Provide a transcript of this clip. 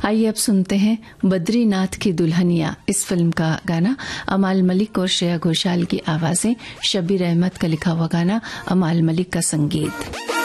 आइए अब सुनते हैं बद्रीनाथ की दुल्हनिया इस फिल्म का गाना। अमाल मलिक और श्रेया घोषाल की आवाजें, शबीर अहमद का लिखा हुआ गाना, अमाल मलिक का संगीत।